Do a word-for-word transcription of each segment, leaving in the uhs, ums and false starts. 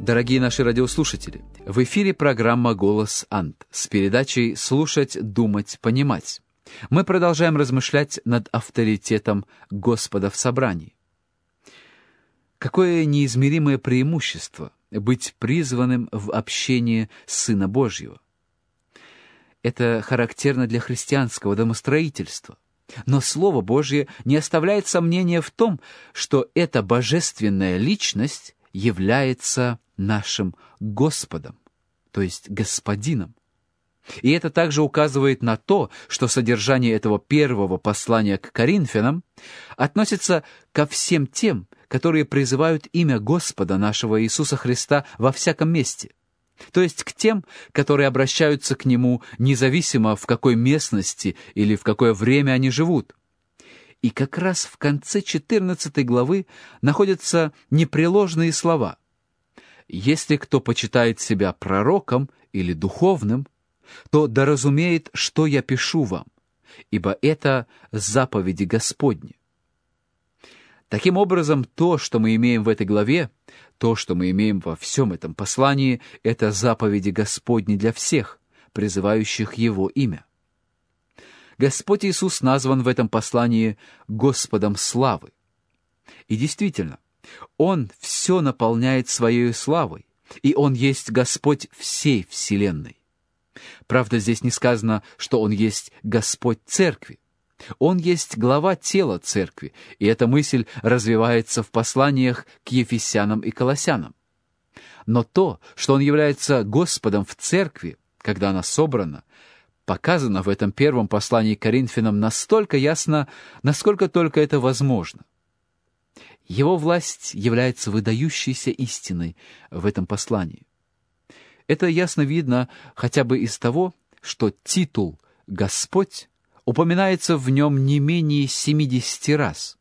Дорогие наши радиослушатели, в эфире программа «Голос Ант» с передачей «Слушать, думать, понимать». Мы продолжаем размышлять над авторитетом Господа в собрании. Какое неизмеримое преимущество быть призванным в общении Сына Божьего. Это характерно для христианского домостроительства. Но Слово Божье не оставляет сомнения в том, что эта божественная личность является нашим Господом, то есть Господином. И это также указывает на то, что содержание этого первого послания к Коринфянам относится ко всем тем, которые призывают имя Господа нашего Иисуса Христа во всяком месте, то есть к тем, которые обращаются к Нему независимо, в какой местности или в какое время они живут. И как раз в конце четырнадцатой главы находятся непреложные слова: «Если кто почитает себя пророком или духовным, то да разумеет, что я пишу вам, ибо это заповеди Господни». Таким образом, то, что мы имеем в этой главе, то, что мы имеем во всем этом послании, это заповеди Господни для всех, призывающих Его имя. Господь Иисус назван в этом послании Господом славы. И действительно, Он все наполняет Своей славой, и Он есть Господь всей вселенной. Правда, здесь не сказано, что Он есть Господь Церкви. Он есть глава тела Церкви, и эта мысль развивается в посланиях к Ефесянам и Колоссянам. Но то, что Он является Господом в Церкви, когда она собрана, показано в этом первом послании к Коринфянам настолько ясно, насколько только это возможно. Его власть является выдающейся истиной в этом послании. Это ясно видно хотя бы из того, что титул «Господь» упоминается в нем не менее семидесяти раз.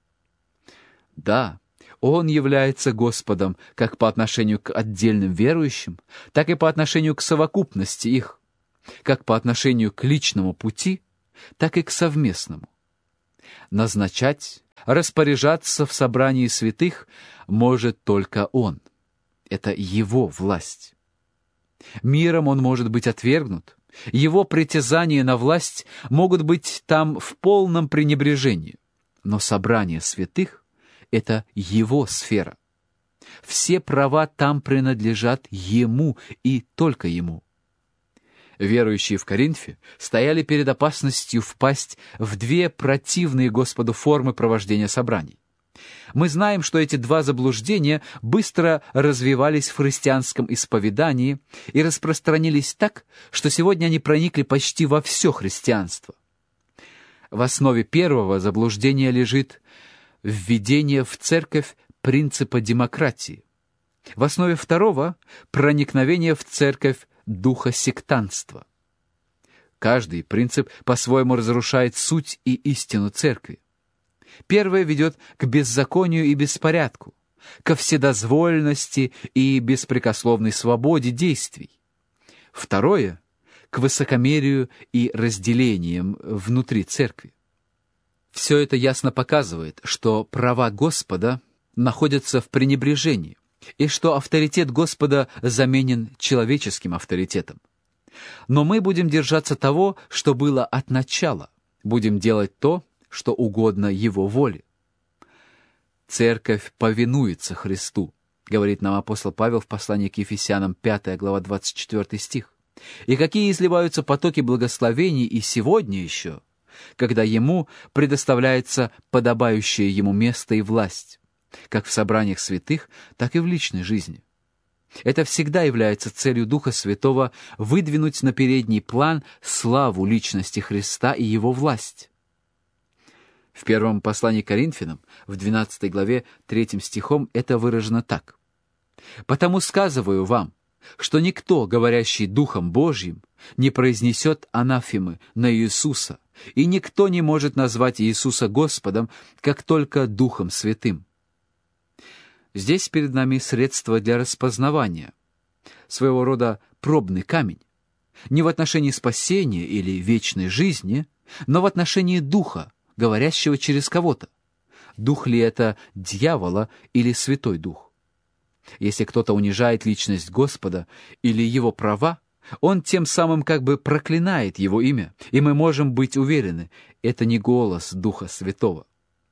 Да, Он является Господом как по отношению к отдельным верующим, так и по отношению к совокупности их, как по отношению к личному пути, так и к совместному. Назначать, распоряжаться в собрании святых может только Он. Это Его власть. Миром Он может быть отвергнут, Его притязания на власть могут быть там в полном пренебрежении, но собрание святых — это Его сфера. Все права там принадлежат Ему и только Ему. Верующие в Коринфе стояли перед опасностью впасть в две противные Господу формы провождения собраний. Мы знаем, что эти два заблуждения быстро развивались в христианском исповедании и распространились так, что сегодня они проникли почти во все христианство. В основе первого заблуждения лежит введение в церковь принципа демократии. В основе второго — проникновение в церковь духа сектантства. Каждый принцип по-своему разрушает суть и истину церкви. Первое ведет к беззаконию и беспорядку, ко вседозволенности и беспрекословной свободе действий. Второе — к высокомерию и разделениям внутри церкви. Все это ясно показывает, что права Господа находятся в пренебрежении, и что авторитет Господа заменен человеческим авторитетом. Но мы будем держаться того, что было от начала, будем делать то, что угодно Его воле. «Церковь повинуется Христу», говорит нам апостол Павел в послании к Ефесянам, пятая глава, двадцать четвёртый стих. И какие изливаются потоки благословений и сегодня еще, когда Ему предоставляется подобающее Ему место и власть, как в собраниях святых, так и в личной жизни. Это всегда является целью Духа Святого выдвинуть на передний план славу личности Христа и Его власть. В первом послании к Коринфянам, в двенадцатой главе, третьим стихом, это выражено так: «Потому сказываю вам, что никто, говорящий Духом Божьим, не произнесет анафемы на Иисуса, и никто не может назвать Иисуса Господом, как только Духом Святым». Здесь перед нами средство для распознавания, своего рода пробный камень, не в отношении спасения или вечной жизни, но в отношении Духа, говорящего через кого-то. Дух ли это дьявола или Святой Дух? Если кто-то унижает личность Господа или его права, он тем самым как бы проклинает его имя, и мы можем быть уверены, это не голос Духа Святого.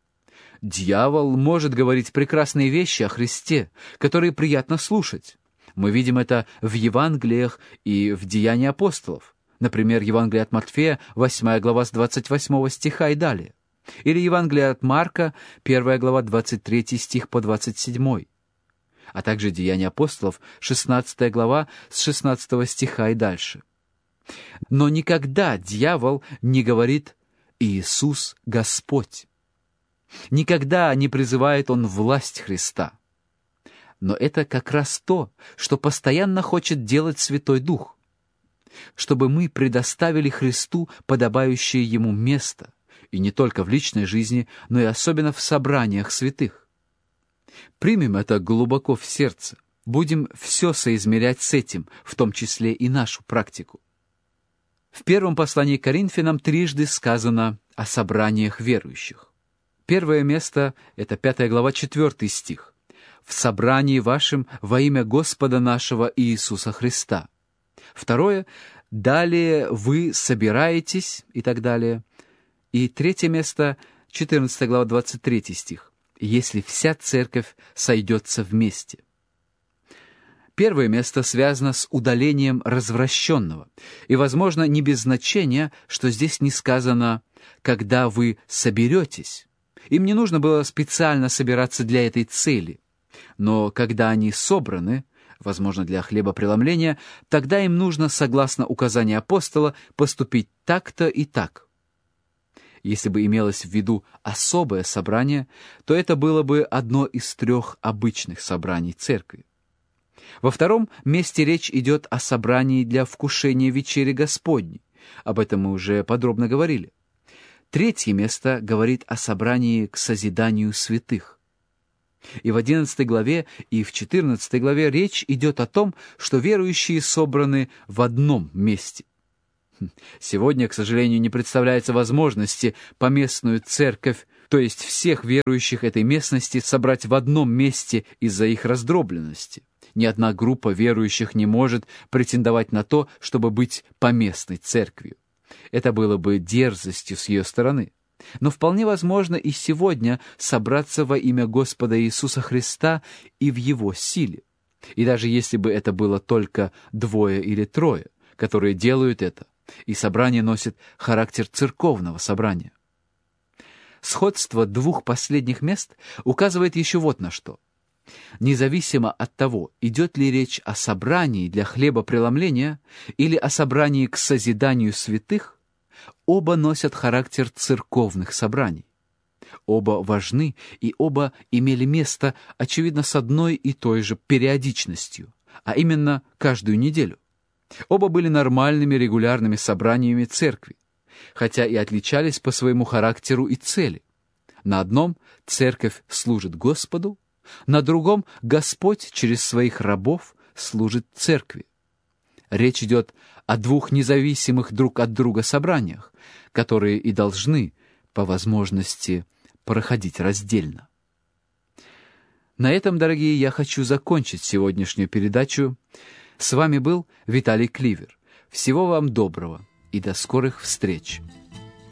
Дьявол может говорить прекрасные вещи о Христе, которые приятно слушать. Мы видим это в Евангелиях и в Деянии апостолов. Например, Евангелие от Матфея, восьмая глава с двадцать восьмого стиха и далее. Или Евангелие от Марка, первая глава, двадцать третий стих по двадцать седьмой. А также Деяния апостолов, шестнадцатая глава с шестнадцатого стиха и дальше. Но никогда дьявол не говорит «Иисус Господь». Никогда не призывает он власть Христа. Но это как раз то, что постоянно хочет делать Святой Дух, чтобы мы предоставили Христу подобающее Ему место, и не только в личной жизни, но и особенно в собраниях святых. Примем это глубоко в сердце, будем все соизмерять с этим, в том числе и нашу практику. В первом послании к Коринфянам трижды сказано о собраниях верующих. Первое место — это пятая глава, четвертый стих. «В собрании вашем во имя Господа нашего Иисуса Христа». Второе — «Далее вы собираетесь» и так далее. И третье место — четырнадцатая глава, двадцать третий стих. «Если вся церковь сойдется вместе». Первое место связано с удалением развращенного. И, возможно, не без значения, что здесь не сказано «когда вы соберетесь». Им не нужно было специально собираться для этой цели. Но когда они собраны, возможно, для хлебопреломления, тогда им нужно, согласно указанию апостола, поступить так-то и так. Если бы имелось в виду особое собрание, то это было бы одно из трех обычных собраний церкви. Во втором месте речь идет о собрании для вкушения вечери Господней. Об этом мы уже подробно говорили. Третье место говорит о собрании к созиданию святых. И в одиннадцатой главе, и в четырнадцатой главе речь идет о том, что верующие собраны в одном месте. Сегодня, к сожалению, не представляется возможности поместную церковь, то есть всех верующих этой местности, собрать в одном месте из-за их раздробленности. Ни одна группа верующих не может претендовать на то, чтобы быть поместной церковью. Это было бы дерзостью с ее стороны. Но вполне возможно и сегодня собраться во имя Господа Иисуса Христа и в Его силе. И даже если бы это было только двое или трое, которые делают это, и собрание носит характер церковного собрания. Сходство двух последних мест указывает еще вот на что. Независимо от того, идет ли речь о собрании для хлебопреломления или о собрании к созиданию святых, оба носят характер церковных собраний. Оба важны, и оба имели место, очевидно, с одной и той же периодичностью, а именно каждую неделю. Оба были нормальными регулярными собраниями церкви, хотя и отличались по своему характеру и цели. На одном церковь служит Господу, на другом Господь через своих рабов служит церкви. Речь идет о двух независимых друг от друга собраниях, которые и должны, по возможности, проходить раздельно. На этом, дорогие, я хочу закончить сегодняшнюю передачу. С вами был Виталий Кливер. Всего вам доброго и до скорых встреч!